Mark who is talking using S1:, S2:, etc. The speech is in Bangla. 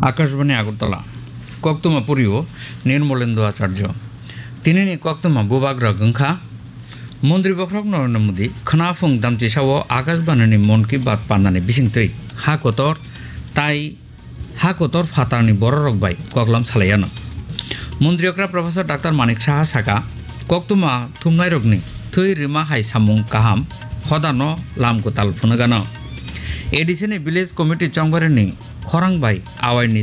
S1: আকাশবাণী আগরতলা কক্তমা পুরীও নির্মলেন্দু আচার্য তিনি কক্তমা বুবাগ্রা গংখা মন্ত্রী বখরক নরেন্দ্র মোদী খনাফুং দামচিসাও আকাশবাণীনি মন কি বাত পান্নানি বিসিংতৈ হাকতর তাই হাকতর ফাতারনি বড় রকবাই কগলাম সালাইয়ানো মন্ত্রীকরা প্রফেসর ডাক্তার মানিক সাহা সাকা কক্তমা থুমনাই রগনি থৈ রিমা হাই সামুং কাহাম হদানো লামকো তাল ফুনগানো এডিসিনি ভিলেজ কমিটি চংবারেনি খরাংবাই আওয়াইনি